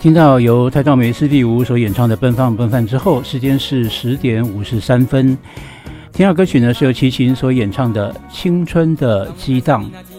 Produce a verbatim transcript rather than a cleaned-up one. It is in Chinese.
听到由太上梅斯第五所演唱的《奔放奔放》之后，时间是十点五十三分。听到歌曲呢是由齐秦所演唱的《青春的激荡》。